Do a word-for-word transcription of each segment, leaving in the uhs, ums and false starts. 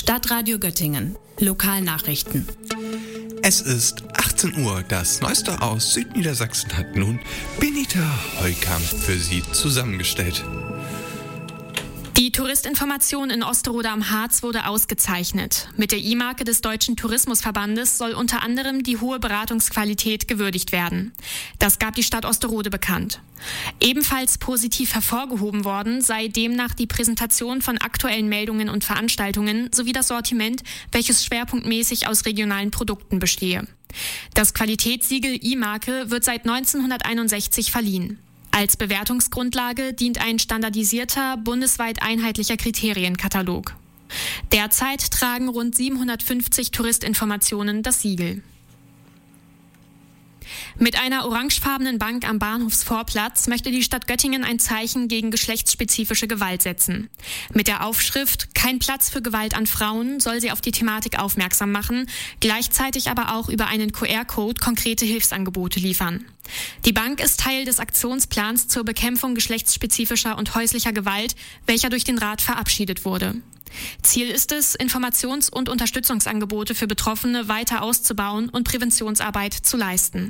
Stadtradio Göttingen. Lokalnachrichten. Es ist achtzehn Uhr. Das Neueste aus Südniedersachsen hat nun Benita Heukamp für Sie zusammengestellt. Die Touristinformation in Osterode am Harz wurde ausgezeichnet. Mit der I-Marke des Deutschen Tourismusverbandes soll unter anderem die hohe Beratungsqualität gewürdigt werden. Das gab die Stadt Osterode bekannt. Ebenfalls positiv hervorgehoben worden sei demnach die Präsentation von aktuellen Meldungen und Veranstaltungen sowie das Sortiment, welches schwerpunktmäßig aus regionalen Produkten bestehe. Das Qualitätssiegel I-Marke wird seit neunzehnhunderteinundsechzig verliehen. Als Bewertungsgrundlage dient ein standardisierter, bundesweit einheitlicher Kriterienkatalog. Derzeit tragen rund siebenhundertfünfzig Touristinformationen das Siegel. Mit einer orangefarbenen Bank am Bahnhofsvorplatz möchte die Stadt Göttingen ein Zeichen gegen geschlechtsspezifische Gewalt setzen. Mit der Aufschrift "Kein Platz für Gewalt an Frauen" soll sie auf die Thematik aufmerksam machen, gleichzeitig aber auch über einen Q R-Code konkrete Hilfsangebote liefern. Die Bank ist Teil des Aktionsplans zur Bekämpfung geschlechtsspezifischer und häuslicher Gewalt, welcher durch den Rat verabschiedet wurde. Ziel ist es, Informations- und Unterstützungsangebote für Betroffene weiter auszubauen und Präventionsarbeit zu leisten.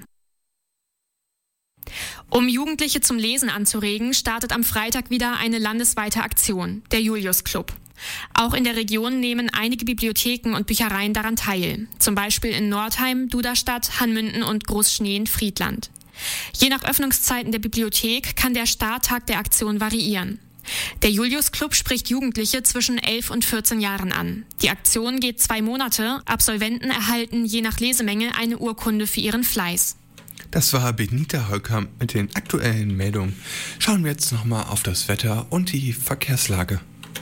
Um Jugendliche zum Lesen anzuregen, startet am Freitag wieder eine landesweite Aktion, der Julius Club. Auch in der Region nehmen einige Bibliotheken und Büchereien daran teil, zum Beispiel in Nordheim, Duderstadt, Hanmünden und Großschneen, Friedland. Je nach Öffnungszeiten der Bibliothek kann der Starttag der Aktion variieren. Der Julius Club spricht Jugendliche zwischen elf und vierzehn Jahren an. Die Aktion geht zwei Monate. Absolventen erhalten je nach Lesemenge eine Urkunde für ihren Fleiß. Das war Benita Heukamp mit den aktuellen Meldungen. Schauen wir jetzt nochmal auf das Wetter und die Verkehrslage.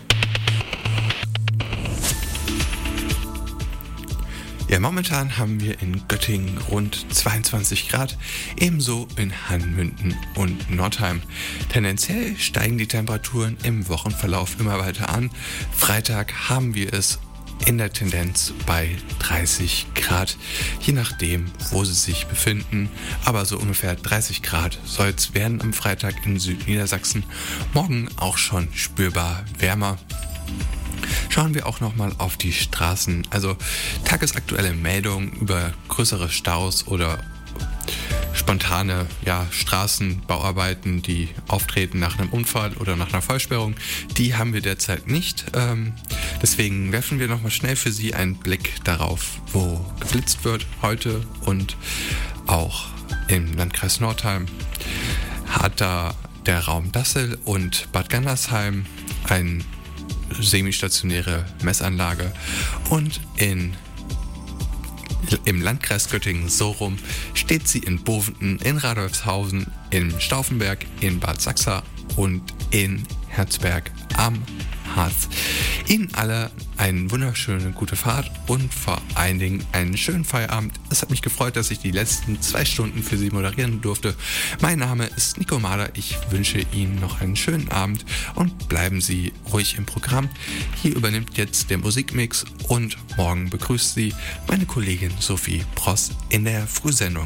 Ja, momentan haben wir in Göttingen rund zweiundzwanzig Grad, ebenso in Hanmünden und Nordheim. Tendenziell steigen die Temperaturen im Wochenverlauf immer weiter an. Freitag haben wir es in der Tendenz bei dreißig Grad, je nachdem, wo sie sich befinden. Aber so ungefähr dreißig Grad soll es werden am Freitag in Südniedersachsen. Morgen auch schon spürbar wärmer. Schauen wir auch nochmal auf die Straßen. Also tagesaktuelle Meldungen über größere Staus oder spontane ja, Straßenbauarbeiten, die auftreten nach einem Unfall oder nach einer Vollsperrung, die haben wir derzeit nicht. Ähm, deswegen werfen wir nochmal schnell für Sie einen Blick darauf, wo geblitzt wird heute und auch im Landkreis Nordheim hat da der Raum Dassel und Bad Gandersheim eine semistationäre Messanlage und in Im Landkreis Göttingen so rum steht sie in Bovenden, in Radolfshausen, in Stauffenberg, in Bad Sachsa und in Herzberg am Harz. Ihnen alle eine wunderschöne gute Fahrt und vor allen Dingen einen schönen Feierabend. Es hat mich gefreut, dass ich die letzten zwei Stunden für Sie moderieren durfte. Mein Name ist Nico Mahler. Ich wünsche Ihnen noch einen schönen Abend und bleiben Sie ruhig im Programm. Hier übernimmt jetzt der Musikmix und morgen begrüßt Sie meine Kollegin Sophie Pross in der Frühsendung.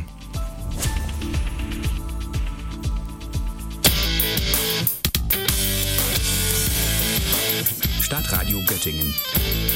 Stadtradio Göttingen.